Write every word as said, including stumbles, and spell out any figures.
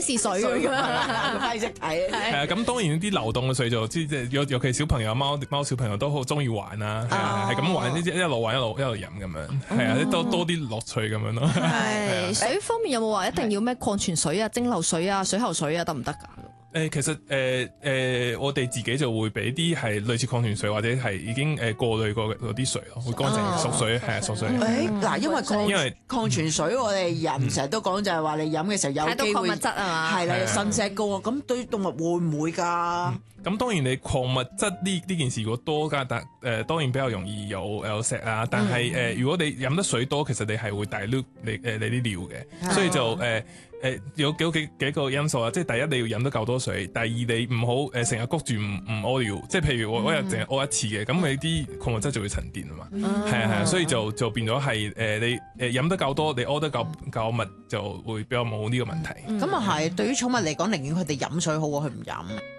示水咁樣， 快識睇。 係啊，咁當然啲流動嘅水就即係尤尤其小朋友貓貓小朋友都好中意玩啦，係啊，係咁玩呢啲一路玩一路一路飲咁樣，係啊，多多啲樂趣咁樣咯。 係水方面有冇話一定要咩礦泉水啊、蒸餾水啊、水喉水啊得唔得㗎？ 誒其實誒誒、呃呃，我哋自己就會俾啲係類似礦泉水或者係已經誒過濾過嗰啲水咯，會乾淨熟水係啊熟水。 誒嗱，因為礦因為礦泉水我哋人成日都講就係話你飲嘅時候有機會太多礦物質啊嘛， 係啦，腎石高啊，咁對動物會唔會㗎？ 咁當然你礦物質呢呢件事如果多㗎，但誒、呃、當然比較容易有有石啊。但係誒、呃、如果你飲得水多，其實你係會大濾你誒你啲尿嘅，所以就誒。呃誒有幾幾幾個因素啊，即係第一你要飲得夠多水，第二你唔好誒成日谷住唔唔屙尿，即係譬如我嗰日淨係屙一次嘅，咁你啲礦物質就會沉澱啊嘛，係啊係啊，所以就就變咗係誒你誒飲得夠多，你屙得夠夠密就會比較冇呢個問題。 咁啊係，對於寵物嚟講，寧願佢哋飲水好過佢唔飲。